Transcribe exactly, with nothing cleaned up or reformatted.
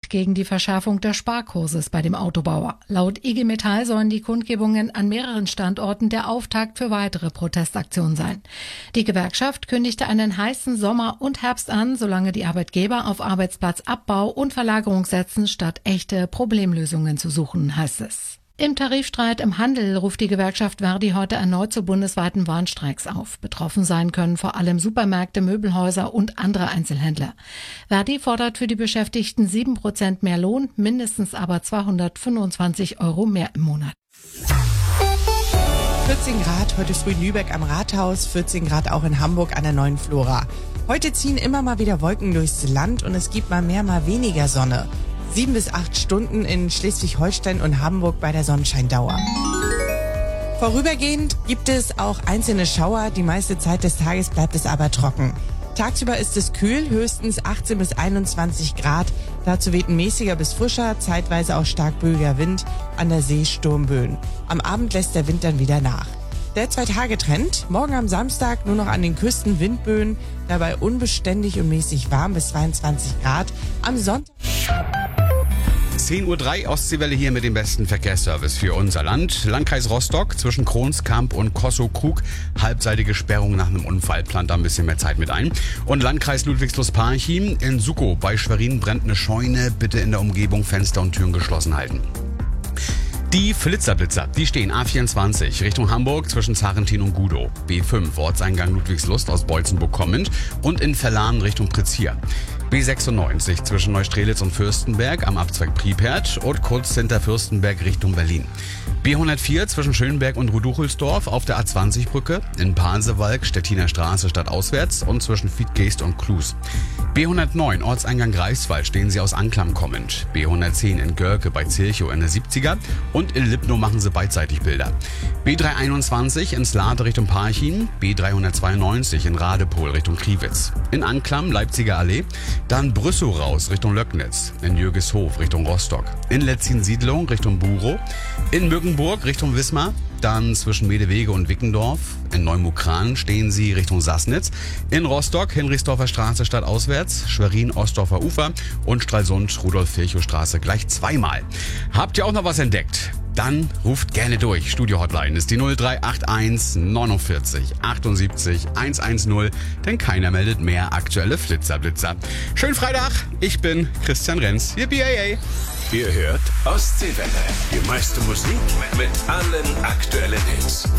gegen die Verschärfung des Sparkurses bei dem Autobauer. Laut I G Metall sollen die Kundgebungen an mehreren Standorten der Auftakt für weitere Protestaktionen sein. Die Gewerkschaft kündigte einen heißen Sommer und Herbst an, solange die Arbeitgeber auf Arbeitsplatzabbau und Verlagerung setzen, statt echte Problemlösungen zu suchen, heißt es. Im Tarifstreit im Handel ruft die Gewerkschaft Verdi heute erneut zu bundesweiten Warnstreiks auf. Betroffen sein können vor allem Supermärkte, Möbelhäuser und andere Einzelhändler. Verdi fordert für die Beschäftigten sieben Prozent mehr Lohn, mindestens aber zweihundertfünfundzwanzig Euro mehr im Monat. vierzehn Grad heute früh in Lübeck am Rathaus, vierzehn Grad auch in Hamburg an der Neuen Flora. Heute ziehen immer mal wieder Wolken durchs Land und es gibt mal mehr, mal weniger Sonne. Sieben bis acht Stunden in Schleswig-Holstein und Hamburg bei der Sonnenscheindauer. Vorübergehend gibt es auch einzelne Schauer, die meiste Zeit des Tages bleibt es aber trocken. Tagsüber ist es kühl, höchstens achtzehn bis einundzwanzig Grad. Dazu weht ein mäßiger bis frischer, zeitweise auch stark böiger Wind, an der See Sturmböen. Am Abend lässt der Wind dann wieder nach. Der Zwei-Tage-Trend, morgen am Samstag nur noch an den Küsten Windböen, dabei unbeständig und mäßig warm bis zweiundzwanzig Grad. Am Sonntag... zehn Uhr drei Ostseewelle hier mit dem besten Verkehrsservice für unser Land. Landkreis Rostock zwischen Kronskamp und Kossow-Krug. Halbseitige Sperrung nach einem Unfall. Plant da ein bisschen mehr Zeit mit ein. Und Landkreis Ludwigslust-Parchim. In Sukow bei Schwerin brennt eine Scheune. Bitte in der Umgebung Fenster und Türen geschlossen halten. Die Flitzerblitzer, die stehen A vierundzwanzig Richtung Hamburg zwischen Zarentin und Gudow. B fünf Ortseingang Ludwigslust aus Beutzenburg kommend und in Verlahen Richtung Pritzhier. B sechsundneunzig zwischen Neustrelitz und Fürstenberg am Abzweig Pripyat und kurz hinter Fürstenberg Richtung Berlin. B hundertvier zwischen Schönberg und Ruduchelsdorf auf der A zwanzig Brücke, in Pasewalk, Stettiner Straße stadtauswärts und zwischen Fiedgeest und Klus. B hundertneun Ortseingang Greifswald stehen sie aus Anklam kommend. B hundertzehn in Görke bei Zirchow in der siebziger und in Lipnow machen sie beidseitig Bilder. B dreihunderteinundzwanzig in Slate Richtung Parchim, B dreihundertzweiundneunzig in Radepohl Richtung Kriwitz. In Anklam Leipziger Allee, dann Brüssow raus Richtung Löcknitz, in Jürgeshof Richtung Rostock, in Letzin-Siedlung Richtung Burow, in Mückenburg Richtung Wismar, dann zwischen Medewege und Wickendorf, in Neumukran stehen sie Richtung Sassnitz, in Rostock Hinrichsdorfer Straße stadtauswärts, Schwerin Ostdorfer Ufer und Stralsund Rudolf-Virchow-Straße gleich zweimal. Habt ihr auch noch was entdeckt? Dann ruft gerne durch. Studio-Hotline ist die null drei acht eins neunundvierzig achtundsiebzig hundertzehn, denn keiner meldet mehr aktuelle Flitzerblitzer. Schönen Freitag, ich bin Christian Renz, Yippie yay. Ihr hört Ostseewelle, die meiste Musik mit allen aktuellen Hits.